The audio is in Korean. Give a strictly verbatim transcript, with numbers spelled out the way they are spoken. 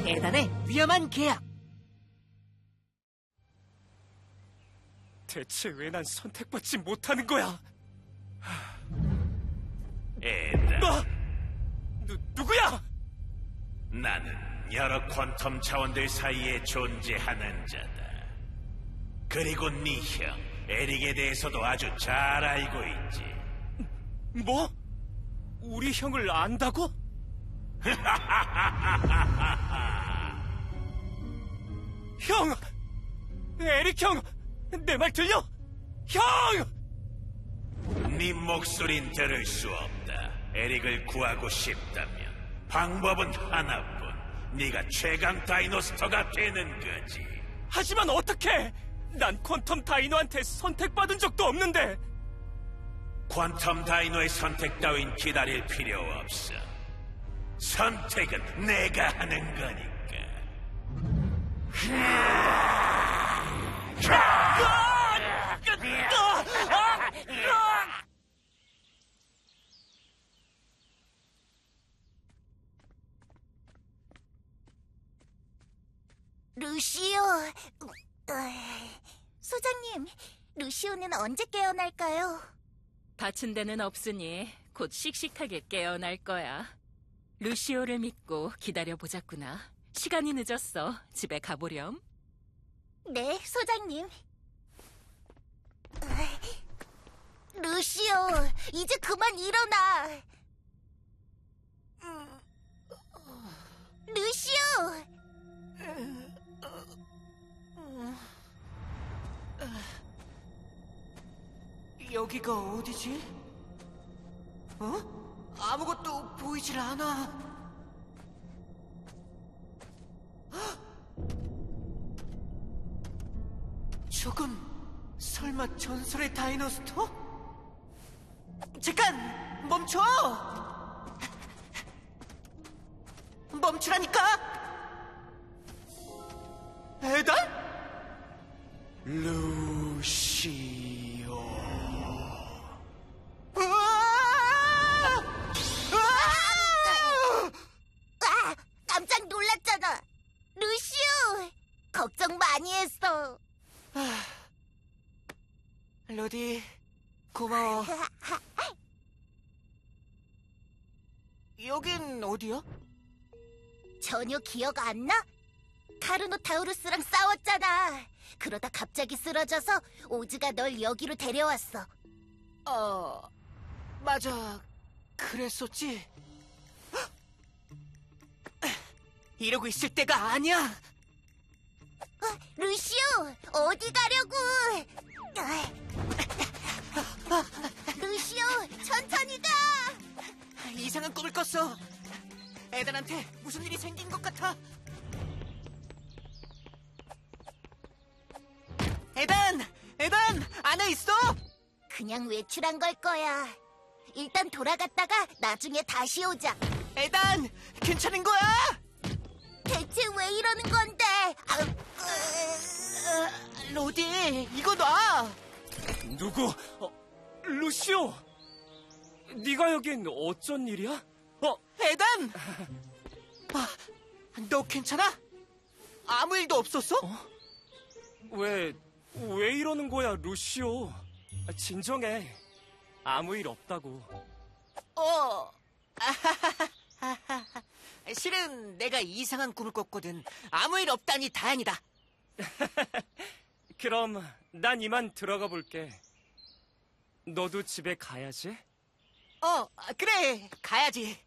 에단의 위험한 계약. 대체 왜 난 선택받지 못하는 거야? 에단, 아! 누, 누구야? 나는 여러 퀀텀 차원들 사이에 존재하는 자다. 그리고 네 형, 에릭에 대해서도 아주 잘 알고 있지. 뭐? 우리 형을 안다고? 형! 에릭 형! 내 말 들려? 형! 네 목소린 들을 수 없다. 에릭을 구하고 싶다면 방법은 하나뿐. 네가 최강 다이노스터가 되는 거지. 하지만 어떡해! 난 퀀텀 다이노한테 선택받은 적도 없는데! 퀀텀 다이노의 선택 따윈 기다릴 필요 없어. 선택은 내가 하는 거니까. 루시오, 소장님, 루시오는 언제 깨어날까요? 다친 데는 없으니 곧 씩씩하게 깨어날 거야. 루시오를 믿고 기다려보자꾸나. 시간이 늦었어. 집에 가보렴. 네, 소장님. 루시오, 이제 그만 일어나. 루시오! 여기가 어디지? 어? 아무것도 보이질 않아. 저건 설마 전설의 다이노스터? 잠깐! 멈춰! 멈추라니까! 에단? 루시오. 으아! 으아! 아, 깜짝 놀랐잖아. 루시오, 걱정 많이 했어. 아, 로디, 고마워. 여긴 어디야? 전혀 기억 안 나? 카르노타우루스랑 싸웠잖아. 그러다 갑자기 쓰러져서 오즈가 널 여기로 데려왔어. 어, 맞아. 그랬었지. 헉! 이러고 있을 때가 아니야. 어, 루시오, 어디 가려고? 루시오, 천천히 가. 이상한 꿈을 꿨어. 에단한테 무슨 일이 생긴 것 같아. 에단! 에단! 안에 있어? 그냥 외출한 걸 거야. 일단 돌아갔다가 나중에 다시 오자. 에단! 괜찮은 거야? 대체 왜 이러는 건데? 아, 어, 로디, 이거 놔! 누구? 어, 루시오! 네가 여긴 어쩐 일이야? 어? 에단! 아, 너 괜찮아? 아무 일도 없었어? 어? 왜, 왜 이러는 거야, 루시오? 진정해. 아무 일 없다고. 어. 실은 내가 이상한 꿈을 꿨거든. 아무 일 없다니 다행이다. 그럼 난 이만 들어가 볼게. 너도 집에 가야지? 어, 그래. 가야지.